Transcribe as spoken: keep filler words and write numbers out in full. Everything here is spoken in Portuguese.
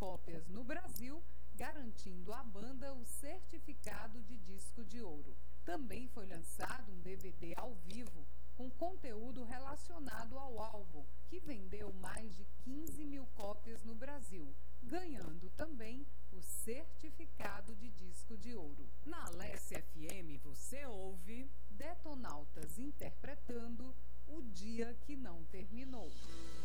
cópias no Brasil, garantindo à banda o certificado de disco de ouro. Também foi lançado um D V D ao vivo com conteúdo relacionado ao álbum, que vendeu mais de quinze mil cópias no Brasil, ganhando também o certificado de disco de ouro. Na Alessia F M você ouve Detonautas interpretando O Dia Que Não Terminou.